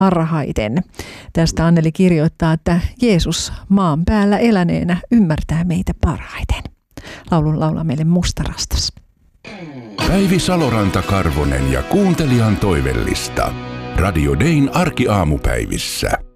parhaiten. Tästä Anneli kirjoittaa, että Jeesus maan päällä eläneenä ymmärtää meitä parhaiten. Laulun laulaa meille Mustarastas. Päivi Saloranta-Karvonen ja kuuntelijan toivellista. Radio Dayn arkiaamupäivissä.